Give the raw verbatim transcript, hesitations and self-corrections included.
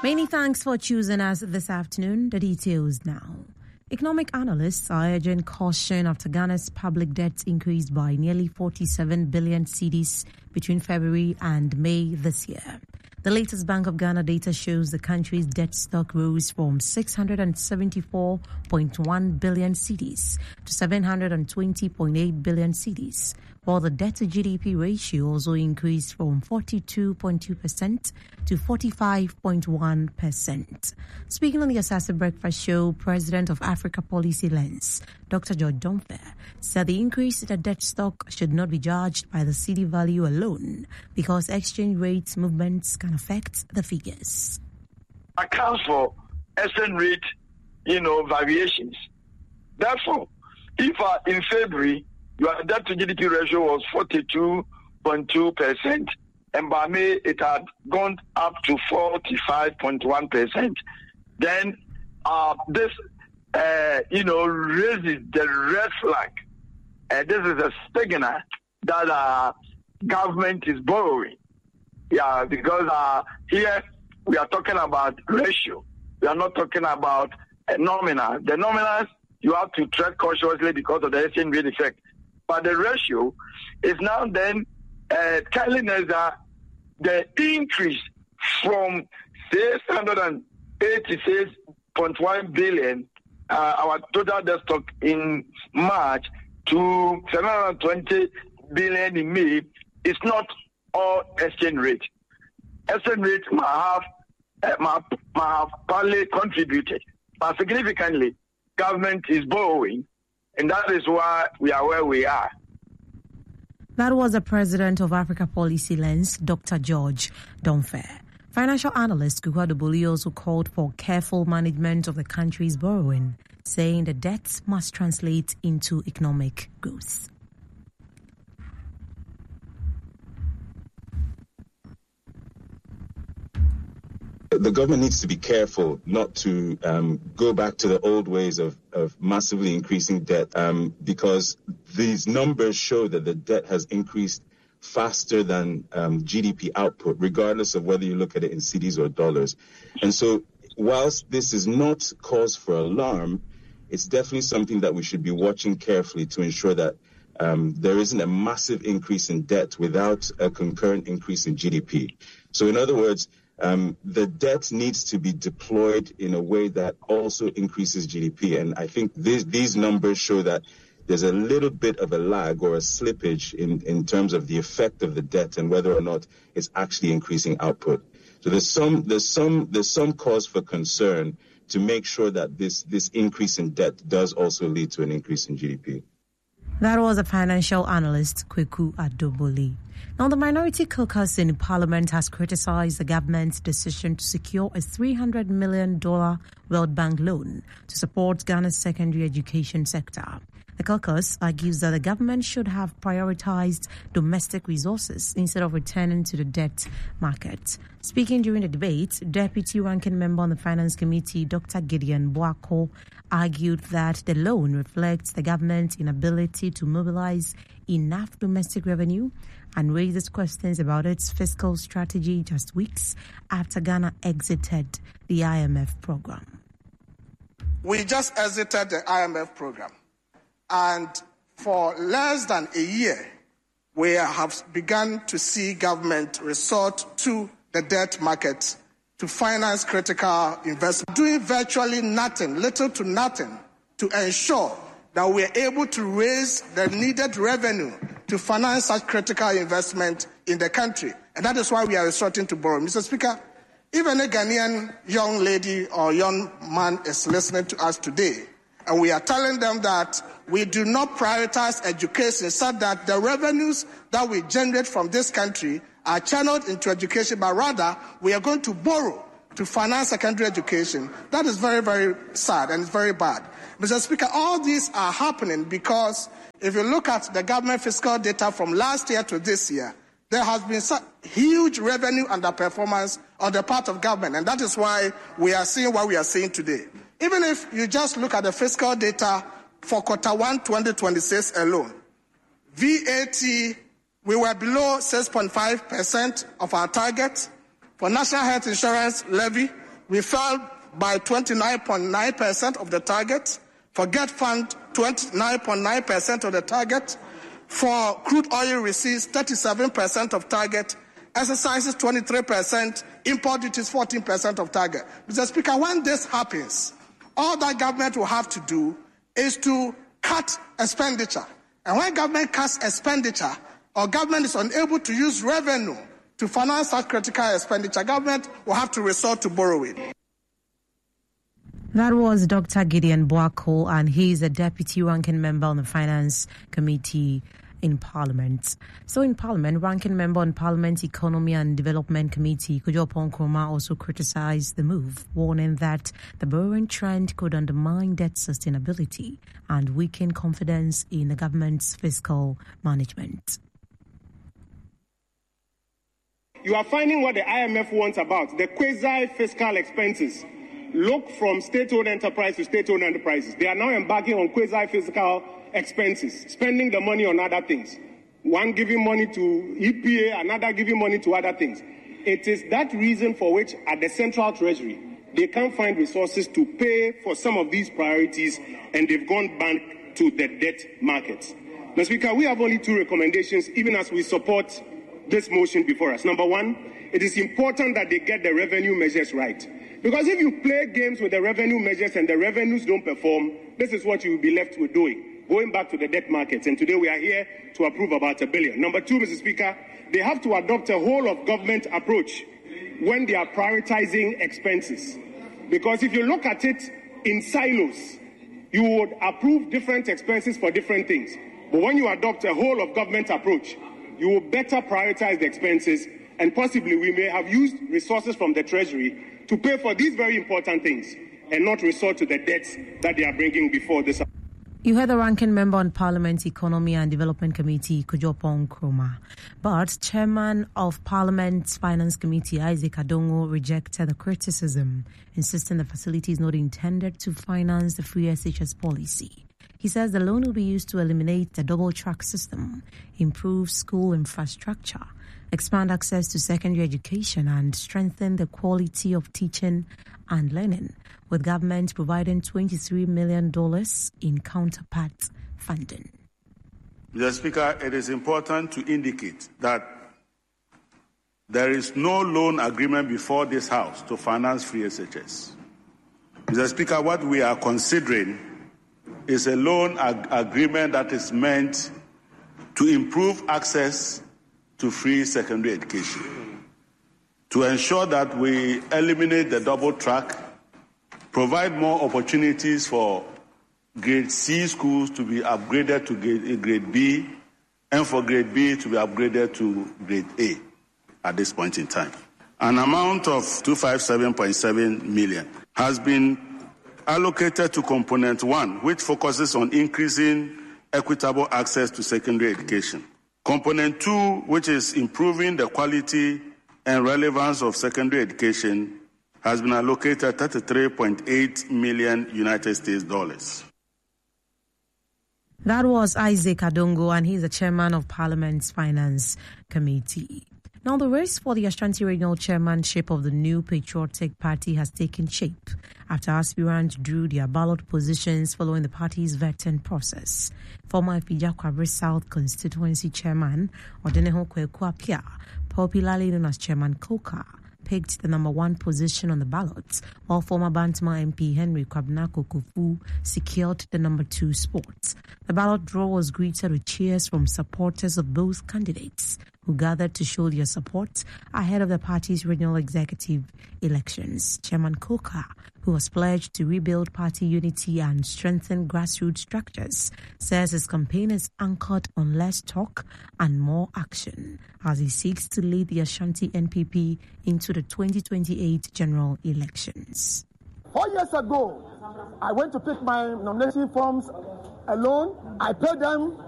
Many thanks for choosing us this afternoon. The details now. Economic analysts are urging caution after Ghana's public debt increased by nearly forty-seven billion cedis between February and May this year. The latest Bank of Ghana data shows the country's debt stock rose from six hundred seventy-four point one billion cedis to seven hundred twenty point eight billion cedis, while the debt-to-G D P ratio also increased from forty-two point two percent to forty-five point one percent. Speaking on the Asase Breakfast Show, President of Africa Policy Lens, Doctor George Domfe, said the increase in the debt stock should not be judged by the cedi value alone because exchange rate movements can affect the figures. Accounts for exchange rate, you know, variations. Therefore, if uh, in February your debt to G D P ratio was forty-two point two percent, and by May it had gone up to forty-five point one percent, then uh, this, uh, you know, raises the red flag. Uh, this is a stigma that uh, government is borrowing. Yeah, because uh, here we are talking about ratio. We are not talking about a nominal. The nominals, you have to tread cautiously because of the exchange rate effect. But the ratio is now then uh, telling us that the increase from six hundred eighty-six point one billion, uh, our total debt stock in March, to seven hundred twenty billion in May, is not all exchange rate. Exchange rate might have, uh, might, might have partly contributed, but significantly, government is borrowing, and that is why we are where we are. That was the President of Africa Policy Lens, Doctor George Domfe. Financial analyst Kuhua Doboli also called for careful management of the country's borrowing, saying the debts must translate into economic growth. The government needs to be careful not to um, go back to the old ways of, of massively increasing debt um, because these numbers show that the debt has increased faster than um, G D P output, regardless of whether you look at it in cedis or dollars. And so whilst this is not cause for alarm, it's definitely something that we should be watching carefully to ensure that um, there isn't a massive increase in debt without a concurrent increase in G D P. So in other words, Um, the debt needs to be deployed in a way that also increases G D P. And I think these, these numbers show that there's a little bit of a lag or a slippage in, in terms of the effect of the debt and whether or not it's actually increasing output. So there's some, there's some, there's some cause for concern to make sure that this, this increase in debt does also lead to an increase in G D P. That was a financial analyst, Kweku Adoboli. Now, the Minority Caucus in Parliament has criticized the government's decision to secure a three hundred million dollars World Bank loan to support Ghana's secondary education sector. The caucus argues that the government should have prioritized domestic resources instead of returning to the debt market. Speaking during the debate, Deputy Ranking Member on the Finance Committee, Doctor Gideon Boako, argued that the loan reflects the government's inability to mobilize enough domestic revenue and raises questions about its fiscal strategy just weeks after Ghana exited the I M F program. We just exited the I M F program. And for less than a year, we have begun to see government resort to the debt market to finance critical investment, doing virtually nothing, little to nothing, to ensure that we are able to raise the needed revenue to finance such critical investment in the country. And that is why we are resorting to borrow. Mister Speaker, even a Ghanaian young lady or young man is listening to us today, and we are telling them that we do not prioritize education so that the revenues that we generate from this country are channeled into education, but rather we are going to borrow to finance secondary education. That is very, very sad and it's very bad. Mister Speaker, all these are happening because if you look at the government fiscal data from last year to this year, there has been such huge revenue underperformance on the part of government, and that is why we are seeing what we are seeing today. Even if you just look at the fiscal data for quarter one twenty twenty-six alone, V A T, we were below six point five percent of our target. For national health insurance levy, we fell by twenty-nine point nine percent of the target. For Get Fund, twenty-nine point nine percent of the target. For crude oil receipts, thirty-seven percent of target. Exercises, twenty-three percent. Import duties, fourteen percent of target. Mister Speaker, when this happens, all that government will have to do is to cut expenditure. And when government cuts expenditure, or government is unable to use revenue to finance such critical expenditure, government will have to resort to borrowing. That was Doctor Gideon Boako, and he is a deputy ranking member on the Finance Committee in Parliament. So in Parliament, ranking member on Parliament's Economy and Development Committee, Kojo Nkrumah, also criticized the move, warning that the borrowing trend could undermine debt sustainability and weaken confidence in the government's fiscal management. You are finding what the I M F wants about, the quasi-fiscal expenses. Look from state-owned enterprise to state-owned enterprises. They are now embarking on quasi-fiscal expenses, spending the money on other things. One giving money to E P A, another giving money to other things. It is that reason for which at the Central Treasury, they can't find resources to pay for some of these priorities, and they've gone back to the debt markets. Mister Speaker, we have only two recommendations, even as we support this motion before us. Number one, it is important that they get the revenue measures right. Because if you play games with the revenue measures and the revenues don't perform, this is what you will be left with doing, going back to the debt markets. And today we are here to approve about a billion. Number two, Mister Speaker, they have to adopt a whole of government approach when they are prioritizing expenses. Because if you look at it in silos, you would approve different expenses for different things. But when you adopt a whole of government approach, you will better prioritize the expenses, and possibly we may have used resources from the Treasury to pay for these very important things and not resort to the debts that they are bringing before this. You heard the ranking member on Parliament's Economy and Development Committee, Kojo Nkrumah. But Chairman of Parliament's Finance Committee, Isaac Adongo, rejected the criticism, insisting the facility is not intended to finance the free S H S policy. He says the loan will be used to eliminate the double-track system, improve school infrastructure, expand access to secondary education, and strengthen the quality of teaching and learning, with government providing twenty-three million dollars in counterpart funding. Mister Speaker, it is important to indicate that there is no loan agreement before this House to finance free S H S. Mister Speaker, what we are considering is a loan ag- agreement that is meant to improve access to free secondary education, to ensure that we eliminate the double track, provide more opportunities for grade C schools to be upgraded to grade, grade B, and for grade B to be upgraded to grade A at this point in time. An amount of two hundred fifty-seven point seven million has been allocated to component one, which focuses on increasing equitable access to secondary education. Component two, which is improving the quality and relevance of secondary education, has been allocated thirty-three point eight million United States dollars. That was Isaac Adongo, and he's the chairman of Parliament's Finance Committee. Now, the race for the Ashanti Regional Chairmanship of the New Patriotic Party has taken shape after aspirants drew their ballot positions following the party's vetting process. Former Ifija Kwabri South Constituency Chairman Odeneho Kweku Apia, popularly known as Chairman Koka, picked the number one position on the ballot, while former Bantama M P Henry Kwabnako Kufu secured the number two spot. The ballot draw was greeted with cheers from supporters of both candidates, who gathered to show their support ahead of the party's regional executive elections. Chairman Koka, who was pledged to rebuild party unity and strengthen grassroots structures, says his campaign is anchored on less talk and more action as he seeks to lead the Ashanti N P P into the twenty twenty-eight general elections. Four years ago, I went to pick my nomination forms alone. I paid them